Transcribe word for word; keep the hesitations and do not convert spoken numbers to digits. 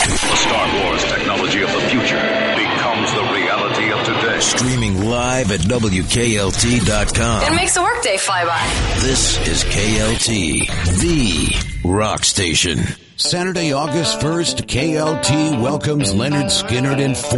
The Star Wars technology of the future becomes the reality of today. Streaming live at W K L T dot com. It makes a workday fly by. This is K L T, the rock station. Saturday, August first, K L T welcomes Leonard Skinner and